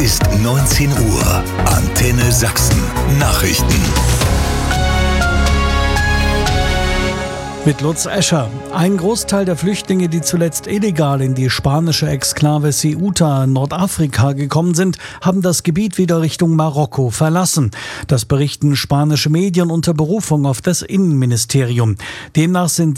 ist 19 Uhr. Antenne Sachsen. Nachrichten. Mit Lutz Escher. Ein Großteil der Flüchtlinge, die zuletzt illegal in die spanische Exklave Ceuta in Nordafrika gekommen sind, haben das Gebiet wieder Richtung Marokko verlassen. Das berichten spanische Medien unter Berufung auf das Innenministerium. Demnach sind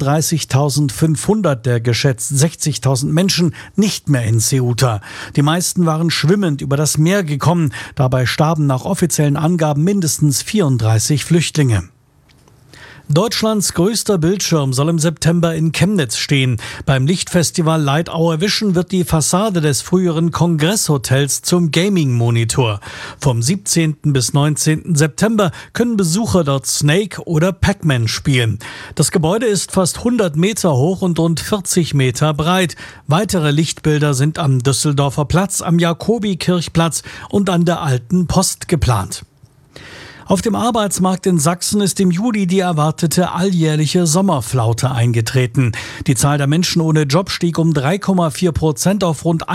37.500 der geschätzt 60.000 Menschen nicht mehr in Ceuta. Die meisten waren schwimmend über das Meer gekommen. Dabei starben nach offiziellen Angaben mindestens 34 Flüchtlinge. Deutschlands größter Bildschirm soll im September in Chemnitz stehen. Beim Lichtfestival Light Hour Vision wird die Fassade des früheren Kongresshotels zum Gaming-Monitor. Vom 17. bis 19. September können Besucher dort Snake oder Pac-Man spielen. Das Gebäude ist fast 100 Meter hoch und rund 40 Meter breit. Weitere Lichtbilder sind am Düsseldorfer Platz, am Jakobikirchplatz und an der Alten Post geplant. Auf dem Arbeitsmarkt in Sachsen ist im Juli die erwartete alljährliche Sommerflaute eingetreten. Die Zahl der Menschen ohne Job stieg um 3,4% auf rund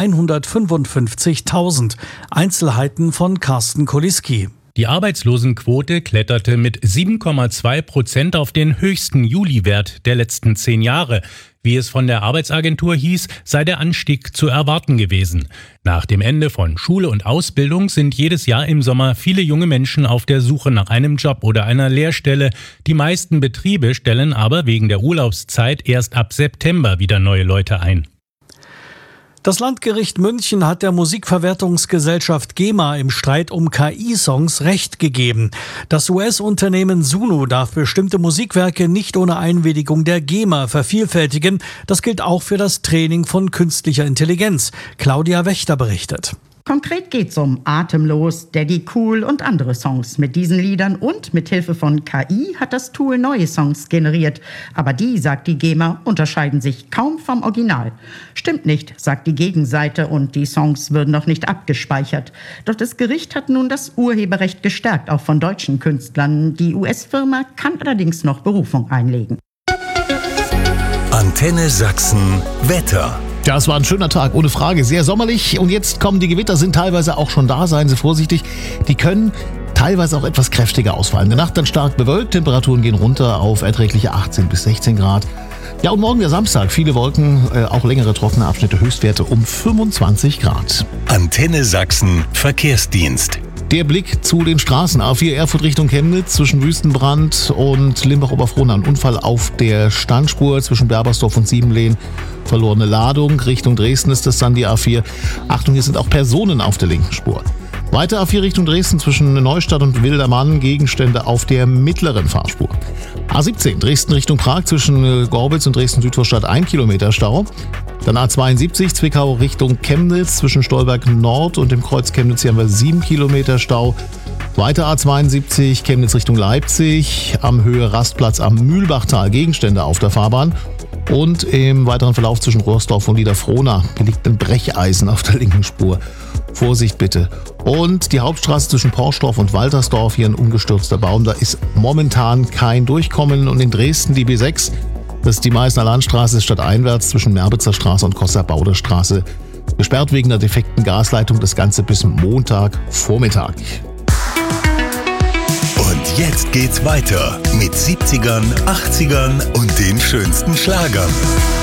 155.000. Einzelheiten von Carsten Koliski. Die Arbeitslosenquote kletterte mit 7,2% auf den höchsten Juliwert der letzten 10 Jahre. Wie es von der Arbeitsagentur hieß, sei der Anstieg zu erwarten gewesen. Nach dem Ende von Schule und Ausbildung sind jedes Jahr im Sommer viele junge Menschen auf der Suche nach einem Job oder einer Lehrstelle. Die meisten Betriebe stellen aber wegen der Urlaubszeit erst ab September wieder neue Leute ein. Das Landgericht München hat der Musikverwertungsgesellschaft GEMA im Streit um KI-Songs Recht gegeben. Das US-Unternehmen Suno darf bestimmte Musikwerke nicht ohne Einwilligung der GEMA vervielfältigen. Das gilt auch für das Training von künstlicher Intelligenz. Claudia Wächter berichtet. Konkret geht's um Atemlos, Daddy Cool und andere Songs. Mit diesen Liedern und mit Hilfe von KI hat das Tool neue Songs generiert. Aber die, sagt die GEMA, unterscheiden sich kaum vom Original. Stimmt nicht, sagt die Gegenseite, und die Songs würden noch nicht abgespeichert. Doch das Gericht hat nun das Urheberrecht gestärkt, auch von deutschen Künstlern. Die US-Firma kann allerdings noch Berufung einlegen. Antenne Sachsen Wetter. Ja, es war ein schöner Tag, ohne Frage, sehr sommerlich. Und jetzt kommen die Gewitter, sind teilweise auch schon da, seien Sie vorsichtig. Die können teilweise auch etwas kräftiger ausfallen. In der Nacht dann stark bewölkt, Temperaturen gehen runter auf erträgliche 18 bis 16 Grad. Ja, und morgen der Samstag, viele Wolken, auch längere trockene Abschnitte, Höchstwerte um 25 Grad. Antenne Sachsen Verkehrsdienst. Der Blick zu den Straßen. A4 Erfurt Richtung Chemnitz zwischen Wüstenbrand und Limbach-Oberfrohna. Ein Unfall auf der Standspur zwischen Berbersdorf und Siebenlehn. Verlorene Ladung. Richtung Dresden ist das dann die A4. Achtung, hier sind auch Personen auf der linken Spur. Weiter A4 Richtung Dresden zwischen Neustadt und Wildermann. Gegenstände auf der mittleren Fahrspur. A17 Dresden Richtung Prag zwischen Gorbitz und Dresden-Südvorstadt 1 Kilometer Stau. Dann A72 Zwickau Richtung Chemnitz zwischen Stolberg Nord und dem Kreuz Chemnitz. Hier haben wir 7 Kilometer Stau. Weiter A72 Chemnitz Richtung Leipzig. Am Höhe Rastplatz am Mühlbachtal. Gegenstände auf der Fahrbahn. Und im weiteren Verlauf zwischen Rohrsdorf und Liederfrohna liegt ein Brecheisen auf der linken Spur. Vorsicht bitte. Und die Hauptstraße zwischen Porsdorf und Waltersdorf, hier ein umgestürzter Baum. Da ist momentan kein Durchkommen. Und in Dresden die B6, das ist die Meißner Landstraße, stadteinwärts zwischen Merbitzer Straße und Costa-Bauder Straße. Gesperrt wegen der defekten Gasleitung, das Ganze bis Montagvormittag. Und jetzt geht's weiter mit 70ern, 80ern und den schönsten Schlagern.